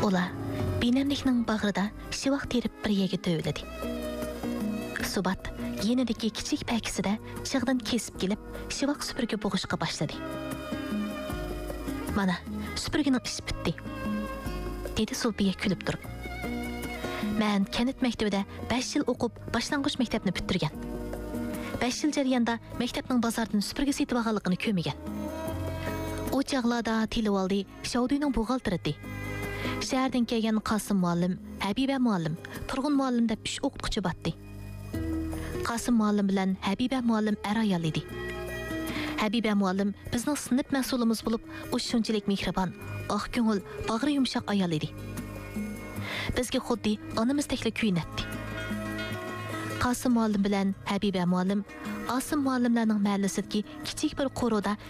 Ular binamlikning bag'rida shivaq terib bir yerga to'yladi. Subat yenidagi kichik pakisida chig'dan kesib kelib, shivaq supurgi bo'g'ishga boshladi. Mana, supurgining ishi bitdi, dedi Sulbiya kulib turib. Men kanit maktabida 5 yil o'qib, boshlang'ich maktabni bitirgan. 5 yil jarayonida maktabning bozordan supurgi setib olganligini ko'rmagan. O chaqlarda Tilvaldi Shaudining buxgalteri. Shahardan kelgan Qosim muallim, Habiba muallim, Turg'un muallim deb 3 o'qituvchi batdi. Qosim muallim bilan Habiba muallim ayol edi. Habiba muallim bizning sinf mas'ulimiz bo'lib, u shunchalik mehribon, oq ko'ngil, bag'ri yumshoq ayol edi. Bizga xuddi onamizdek kuyinatdi. Qosim muallim bilan Habiba muallim Osim muallimlarning mahallasidagi kichik bir qo'roda